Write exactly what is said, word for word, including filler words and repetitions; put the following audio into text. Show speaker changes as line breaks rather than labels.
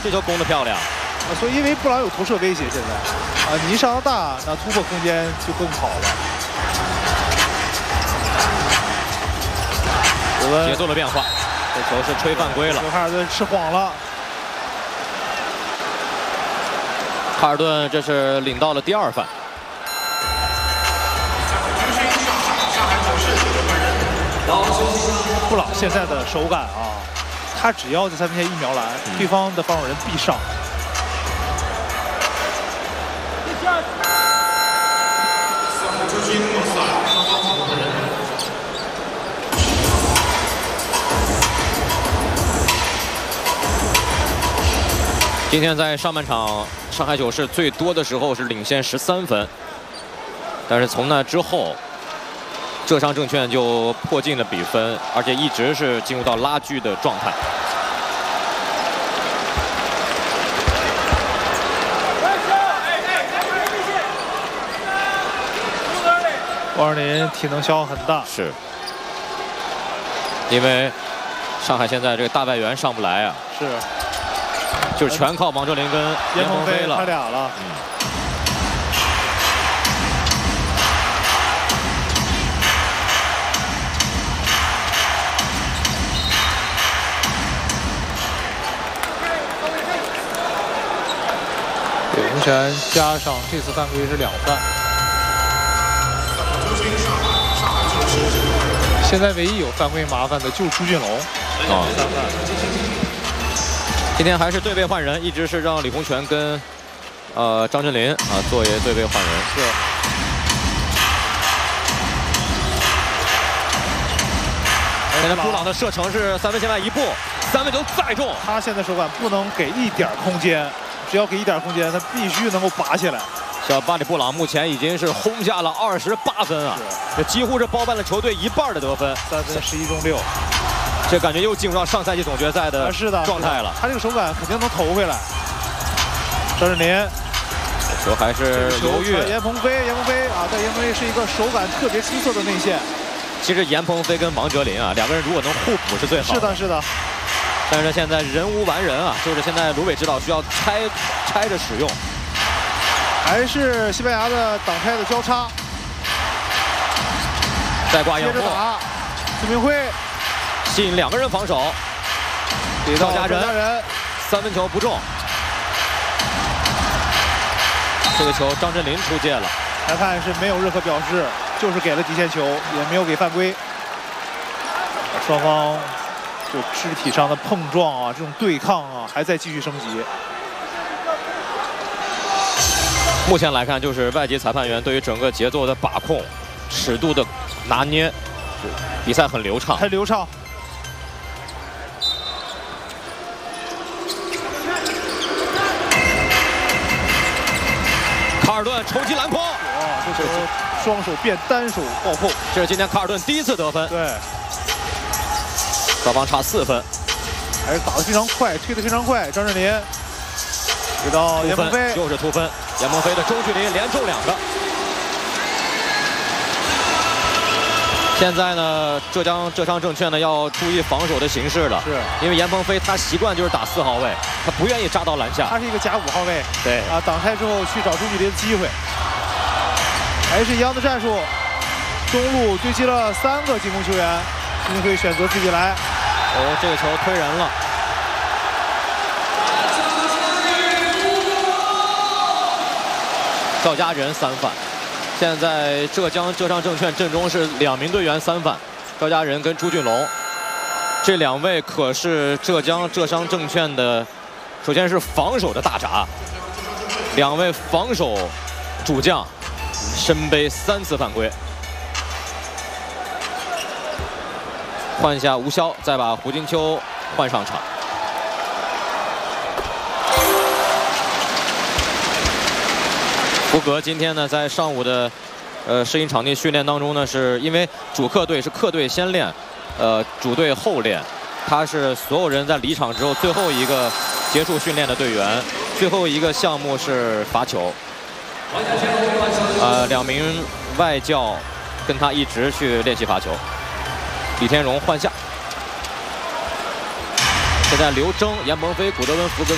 这球攻得漂亮。
啊，所以因为布朗有投射威胁，现在啊，你一上到大，那突破空间就更好了。
节奏的变化，这球是吹犯规了。
哈尔顿吃慌了。
哈尔顿这是领到了第二犯。
布朗现在的手感啊，他只要在三分线一秒篮，嗯、对方的防守人必上。
今天在上半场，上海九市最多的时候是领先十三分，但是从那之后。 浙商证券就迫近了比分，而且一直是进入到拉锯的状态。
王尔林体能消耗很大，
是，因为上海现在这个大外援上不来啊，
是，
就是全靠王哲林跟严鹏飞了，
他俩了。嗯 李洪权加上这次犯规是两犯，现在唯一有犯规麻烦的就是朱俊龙，啊，三犯。
今天还是对位换人，一直是让李洪权跟呃张镇麟啊作为对位换人。
是。
现在布朗的射程是三分线外一步，三分球再中。
他现在手感不能给一点空间。 只要给一点空间，他必须能够拔起来。
小巴里布朗目前已经是轰下了二十八分啊，这几乎是包办了球队一半的得分，
三分十一中六，
这感觉又进入到上赛季总决赛的状态了。
他这个手感肯定能投回来。张镇麟，
球还是犹豫。
严鹏飞，严鹏飞啊，但严鹏飞是一个手感特别出色的内线。
其实严鹏飞跟王哲林啊，两个人如果能互补是最好的。
是的，是的。
但是现在人无完人啊，就是现在卢伟指导需要拆拆着使用，
还是西班牙的挡拆的交叉，
再挂掩护，
孙明辉
吸引两个人防守，
给到
赵家人，
人
三分球不中，这个球张镇麟出界了，
裁判是没有任何表示，就是给了底线球，也没有给犯规，双方。 就肢体上的碰撞啊，这种对抗啊，还在继续升级。
目前来看，就是外籍裁判员对于整个节奏的把控、尺度的拿捏，比赛很流畅，
很流畅。
卡尔顿冲击篮筐，
哇，这球双手变单手暴扣，
这是今天卡尔顿第一次得分。
对。
双方差四分，
还是打得非常快，推得非常快。张镇麟给到严鹏飞，
又是突分。严鹏飞的中距离连中两个。现在呢，浙江浙商证券呢要注意防守的形势了，
是
因为严鹏飞他习惯就是打四号位，他不愿意扎到篮下。
他是一个假五号位，
对
啊，挡拆之后去找中距离的机会，还是一样的战术。中路堆积了三个进攻球员。 孙明辉选择自己来，
哦，这个球推人了。赵家人三犯，现在浙江浙商证券阵中是两名队员三犯，赵家人跟朱俊龙，这两位可是浙江浙商证券的，首先是防守的大闸，两位防守主将，身背三次犯规。 换下吴骁，再把胡金秋换上场。福格今天呢，在上午的呃适应场地训练当中呢，是因为主客队是客队先练，呃主队后练，他是所有人在离场之后最后一个结束训练的队员，最后一个项目是罚球。呃，两名外教跟他一直去练习罚球。 李天荣换下，现在刘铮、严鹏飞、古德文、福格。